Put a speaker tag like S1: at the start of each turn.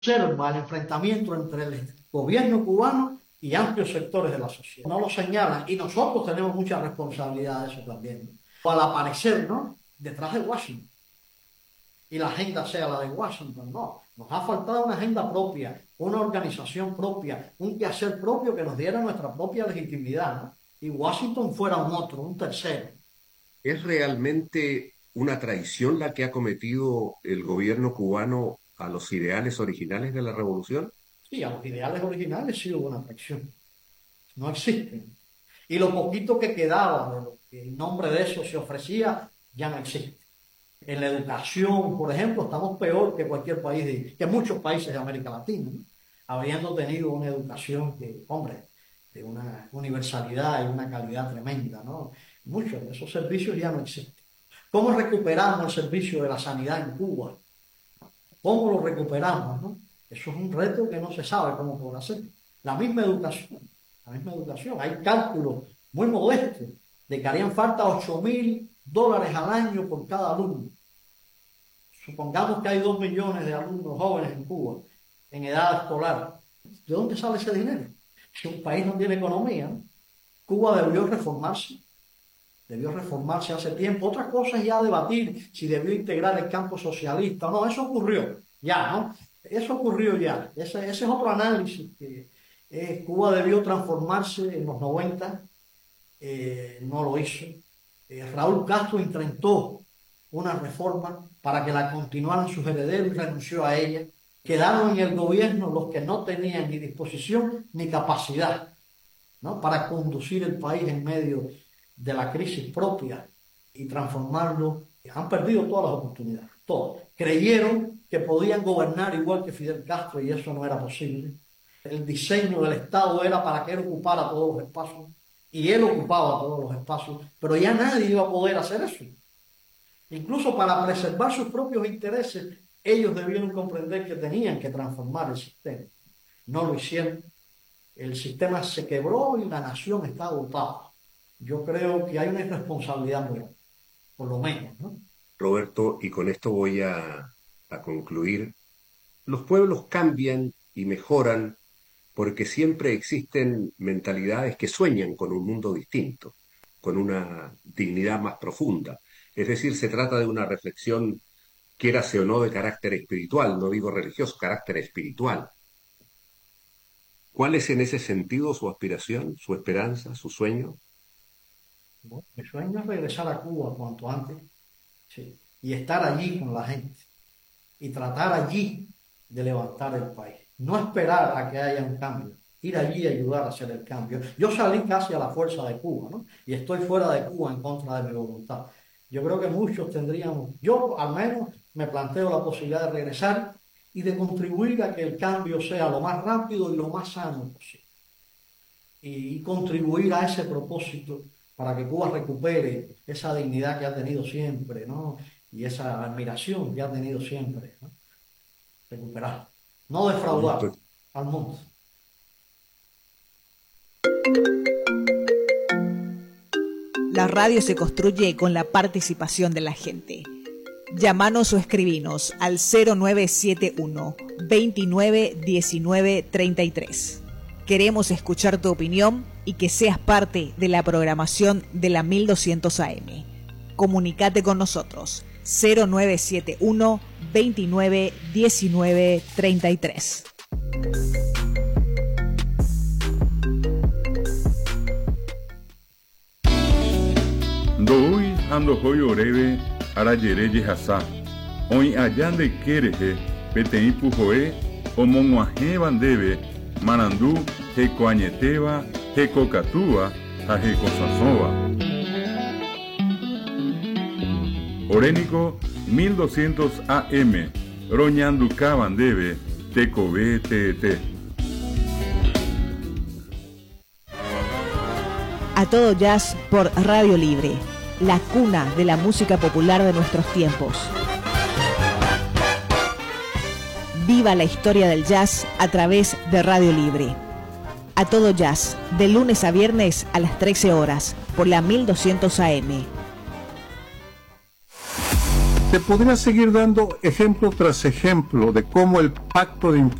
S1: observa el enfrentamiento entre el gobierno cubano y amplios sectores de la sociedad. No lo señalan y nosotros tenemos mucha responsabilidad de eso también, ¿no? Al aparecer, ¿no?, detrás de Washington y la agenda sea la de Washington, no. Nos ha faltado una agenda propia, una organización propia, un quehacer propio que nos diera nuestra propia legitimidad, ¿no? Y Washington fuera un otro, un tercero.
S2: ¿Es realmente una traición la que ha cometido el gobierno cubano a los ideales originales de la revolución?
S1: Sí, a los ideales originales sí hubo una traición. No existen. Y lo poquito que quedaba de lo que en nombre de eso se ofrecía, ya no existe. En la educación, por ejemplo, estamos peor que cualquier país, que muchos países de América Latina, ¿no? Habiendo tenido una educación que, hombre, de una universalidad y una calidad tremenda, ¿no? Muchos de esos servicios ya no existen. ¿Cómo recuperamos el servicio de la sanidad en Cuba? ¿Cómo lo recuperamos, no? Eso es un reto que no se sabe cómo podrá hacer. La misma educación, la misma educación. Hay cálculos muy modestos de que harían falta $8.000 al año por cada alumno. Supongamos que hay 2 millones de alumnos jóvenes en Cuba en edad escolar. ¿De dónde sale ese dinero? Si un país no tiene economía, ¿no? Cuba debió reformarse hace tiempo. Otra cosa es ya debatir si debió integrar el campo socialista o no. Eso ocurrió ya, ¿no? Eso ocurrió ya. Ese es otro análisis. Cuba debió transformarse en los 90, no lo hizo. Raúl Castro intentó una reforma para que la continuaran sus herederos y renunció a ella. Quedaron en el gobierno los que no tenían ni disposición ni capacidad, ¿no?, para conducir el país en medio de la crisis propia y transformarlo. Han perdido todas las oportunidades, todas. Creyeron que podían gobernar igual que Fidel Castro y eso no era posible. El diseño del Estado era para que él ocupara todos los espacios y él ocupaba todos los espacios, pero ya nadie iba a poder hacer eso. Incluso para preservar sus propios intereses, ellos debieron comprender que tenían que transformar el sistema. No lo hicieron. El sistema se quebró y la nación está agotada. Yo creo que hay una irresponsabilidad moral, por lo menos, ¿no?
S2: Roberto, y con esto voy a concluir. Los pueblos cambian y mejoran porque siempre existen mentalidades que sueñan con un mundo distinto, con una dignidad más profunda. Es decir, se trata de una reflexión, quiérase o no, de carácter espiritual, no digo religioso, carácter espiritual. ¿Cuál es en ese sentido su aspiración, su esperanza, su sueño?
S1: Bueno, mi sueño es regresar a Cuba cuanto antes, sí, y estar allí con la gente y tratar allí de levantar el país. No esperar a que haya un cambio, ir allí y ayudar a hacer el cambio. Yo salí casi a la fuerza de Cuba, ¿no? Y estoy fuera de Cuba en contra de mi voluntad. Yo creo que muchos tendríamos, yo al menos me planteo la posibilidad de regresar y de contribuir a que el cambio sea lo más rápido y lo más sano posible. Y contribuir a ese propósito para que Cuba recupere esa dignidad que ha tenido siempre, ¿no? Y esa admiración que ha tenido siempre, ¿no? Recuperar, no defraudar
S2: Roberto,
S1: al mundo.
S3: La radio se construye con la participación de la gente. Llámanos o escribinos al 0971 29 19 33. Queremos escuchar tu opinión y que seas parte de la programación de la 1200 AM. Comunicate con nosotros 0971 29 19 33.
S4: Doui ando hoy oreve arayereye hasa. Hoy allá de quereje petei pujoe omonguaje bandebe marandú hecoañeteva hecocatúa a hecosasova. Orénico 1200 AM roñanduca bandebe tecobe tete.
S3: A todo jazz por Radio Libre, la cuna de la música popular de nuestros tiempos. Viva la historia del jazz a través de Radio Libre. A todo jazz, de lunes a viernes a las 13 horas, por la 1200 AM.
S5: Te podría seguir dando ejemplo tras ejemplo de cómo el pacto de